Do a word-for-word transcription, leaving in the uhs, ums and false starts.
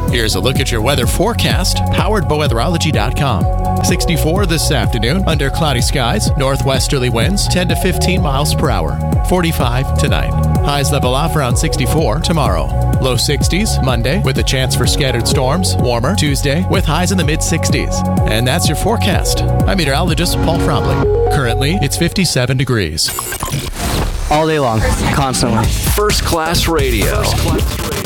Here's a look at your weather forecast, powered by weatherology dot com. sixty-four this afternoon, under cloudy skies, northwesterly winds ten to fifteen miles per hour. forty-five tonight. Highs level off around sixty-four tomorrow. Low sixties Monday, with a chance for scattered storms. Warmer Tuesday, with highs in the mid-sixties. And that's your forecast. I'm meteorologist Paul Fromley. Currently, it's fifty-seven degrees. All day long, constantly. First Class Radio. First Class Radio.